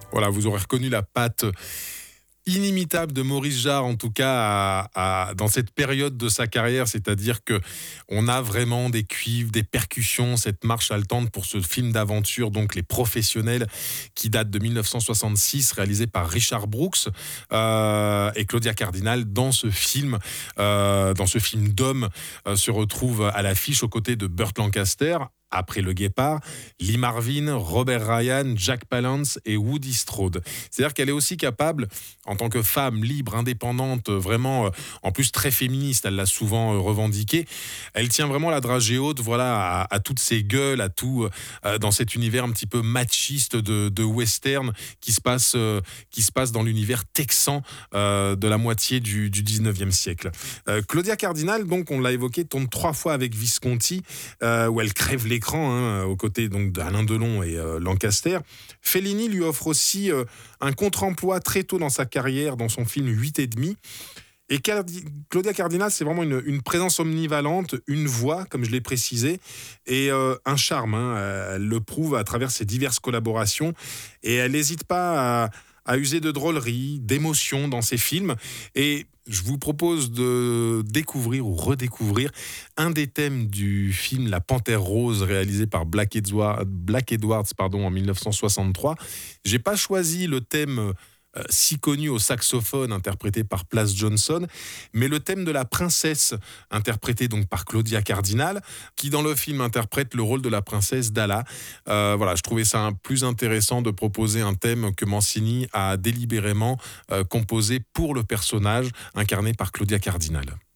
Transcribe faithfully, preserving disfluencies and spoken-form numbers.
Voilà, vous aurez reconnu la patte inimitable de Maurice Jarre, en tout cas à, à, dans cette période de sa carrière, c'est-à-dire que on a vraiment des cuivres, des percussions, cette marche haletante pour ce film d'aventure, donc Les Professionnels, qui date de dix-neuf cent soixante-six, réalisé par Richard Brooks euh, et Claudia Cardinal. Dans ce film, euh, dans ce film d'homme, euh, se retrouve à l'affiche aux côtés de Burt Lancaster. Après Le Guépard, Lee Marvin, Robert Ryan, Jack Palance et Woody Strode. C'est-à-dire qu'elle est aussi capable, en tant que femme libre, indépendante, vraiment, euh, en plus très féministe, elle l'a souvent euh, revendiqué, elle tient vraiment la dragée haute, voilà, à, à toutes ces gueules, à tout, euh, dans cet univers un petit peu machiste de, de western qui se passe, euh, qui se passe dans l'univers texan euh, de la moitié du, du dix-neuvième siècle. Euh, Claudia Cardinal, donc, on l'a évoqué, tourne trois fois avec Visconti, euh, où elle crève les écran, hein, aux côtés donc d'Alain Delon et euh, Lancaster. Fellini lui offre aussi euh, un contre-emploi très tôt dans sa carrière, dans son film huit et demi. Et Cardi- Claudia Cardinal, c'est vraiment une, une présence omnivalente, une voix, comme je l'ai précisé, et euh, un charme. Hein, elle le prouve à travers ses diverses collaborations. Et elle n'hésite pas à, à user de drôlerie, d'émotion dans ses films. Et je vous propose de découvrir ou redécouvrir un des thèmes du film La Panthère Rose, réalisé par Black Edwards, Black Edwards pardon, en dix-neuf cent soixante-trois. J'ai pas choisi le thème euh, si connu au saxophone, interprété par Place Johnson, mais le thème de la princesse, interprété donc par Claudia Cardinal, qui dans le film interprète le rôle de la princesse Dalla. Euh, voilà, je trouvais ça plus intéressant de proposer un thème que Mancini a délibérément euh, composé pour le personnage incarné par Claudia Cardinal.